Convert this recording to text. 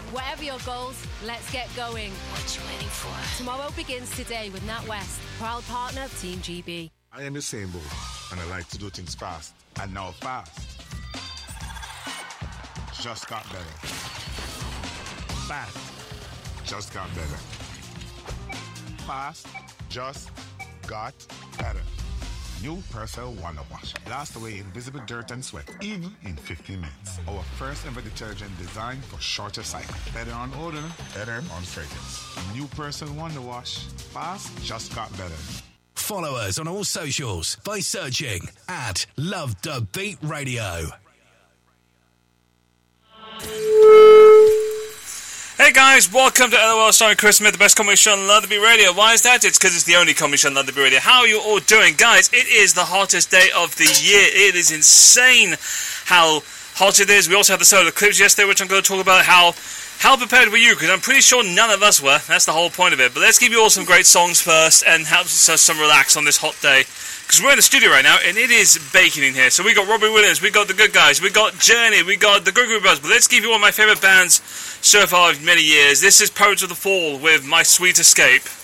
Whatever your goals, let's get going. What you waiting for? Tomorrow begins today with NatWest, proud partner of Team GB. I am Usain Bolt, and I like to do things fast. And now fast just got better. Fast just got better. Fast just got better. New Persil Wonder Wash. Blast away invisible dirt and sweat, even in 15 minutes. Our first ever detergent designed for shorter cycle. Better on odor, better on fragrance. New Persil Wonder Wash. Fast just got better. Follow us on all socials by searching at Love the Beat Radio. Hey guys, welcome to LOL starring Chris Smith, the best comedy show on Love the Beat Radio. Why is that? It's because it's the only comedy show on Love the Beat Radio. How are you all doing? Guys, it is the hottest day of the year. It is insane how hot it is. We also had the solar eclipse yesterday, which I'm going to talk about. How prepared were you? Because I'm pretty sure none of us were. That's the whole point of it. But let's give you all some great songs first and help us some relax on this hot day. Because we're in the studio right now, and it is baking in here. So we got Robbie Williams, we got The Good Guys, we got Journey, we got the Gregory Brothers. But let's give you one of my favourite bands so far of many years. This is Poets of the Fall with My Sweet Escape.